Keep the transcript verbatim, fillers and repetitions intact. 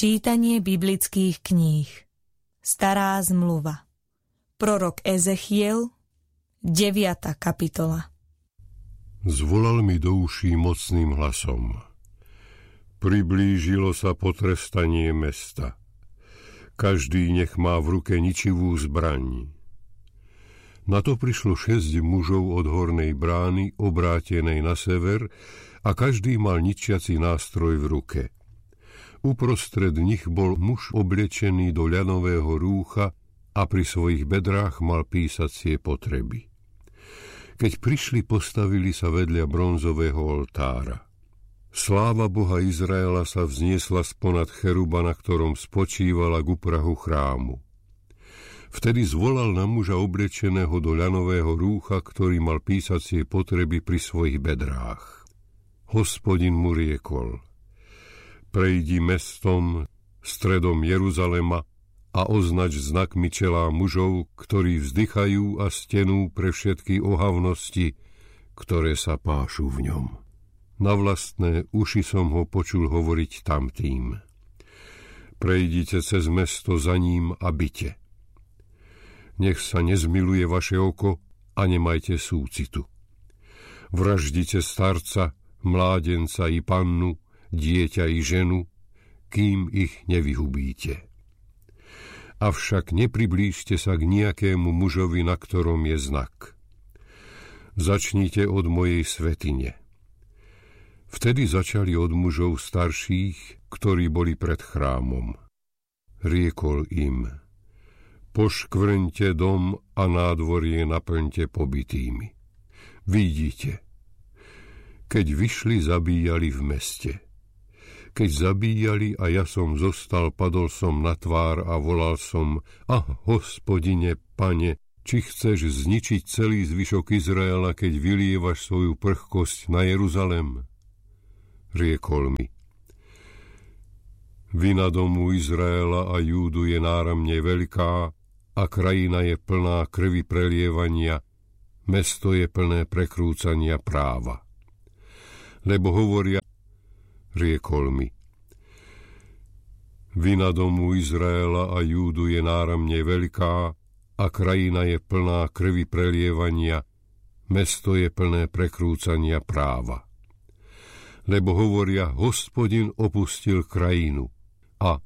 Čítanie biblických kníh. Stará zmluva. Prorok Ezechiel, deviata kapitola. Zvolal mi do uší mocným hlasom. Priblížilo sa potrestanie mesta. Každý nech má v ruke ničivú zbraň. Na to prišlo šesť mužov od hornej brány, obrátenej na sever, a každý mal ničiaci nástroj v ruke. Uprostred nich bol muž oblečený do ľanového rúcha a pri svojich bedrách mal písacie potreby. Keď prišli, postavili sa vedľa bronzového oltára. Sláva Boha Izraela sa vzniesla sponad cheruba, na ktorom spočívala ku prahu chrámu. Vtedy zvolal na muža oblečeného do ľanového rúcha, ktorý mal písacie potreby pri svojich bedrách. Hospodin mu riekol: Prejdi mestom, stredom Jeruzalema a označ znakmi čelá mužov, ktorí vzdychajú a stenú pre všetky ohavnosti, ktoré sa pášu v ňom. Na vlastné uši som ho počul hovoriť tamtým: Prejdite cez mesto za ním a bite. Nech sa nezmiluje vaše oko a nemajte súcitu. Vraždite starca, mládenca i pannu, dieťa i ženu, kým ich nevyhubíte. Avšak nepriblížte sa k nejakému mužovi, na ktorom je znak. Začnite od mojej svätyne. Vtedy začali od mužov starších, ktorí boli pred chrámom. Riekol im: Poškvrňte dom a nádvorie naplňte pobitými. Vidíte, keď vyšli, zabíjali v meste. Keď zabíjali a ja som zostal, padol som na tvár a volal som: Ach, Hospodine, Pane, či chceš zničiť celý zvyšok Izraela, keď vylievaš svoju prchkosť na Jeruzalem? Riekol mi: Vina domu Izraela a Júdu je náramne veľká a krajina je plná krvi prelievania, mesto je plné prekrúcania práva. Lebo hovoria, riekol mi, vina domu Izraela a Júdu je náramne veľká a krajina je plná krvi prelievania, mesto je plné prekrúcania práva. Lebo hovoria, Hospodin opustil krajinu,